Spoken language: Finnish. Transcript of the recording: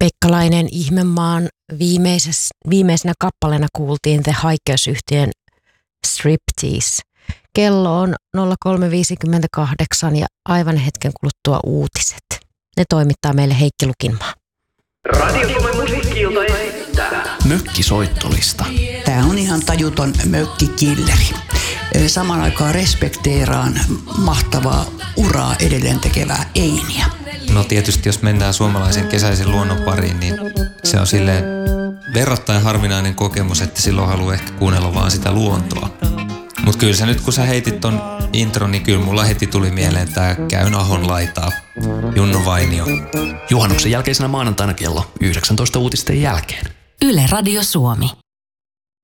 Pekka-Lainen Ihmemaan viimeisenä kappaleena kuultiin The Hikers-yhtiön Striptease. Kello on 03.58 ja aivan hetken kuluttua uutiset. Ne toimittaa meille Heikki Lukinmaa. Radio Suomen musiikki-ilta esittää Mökkisoittolista. Tämä on ihan tajuton mökkikilleri. Samaan aikaan respekteeraan mahtavaa uraa edelleen tekevää Einiä. No tietysti jos mennään suomalaisen kesäisen luonnon pariin, niin se on silleen verrattain harvinainen kokemus, että silloin haluaa ehkä kuunnella vaan sitä luontoa. Mutta kyllä se nyt kun sä heitit ton intron, niin kyllä mulla heti tuli mieleen tää Käyn Ahon laitaa, Junnu Vainio. Juhannuksen jälkeisenä maanantaina kello 19 uutisten jälkeen. Yle Radio Suomi.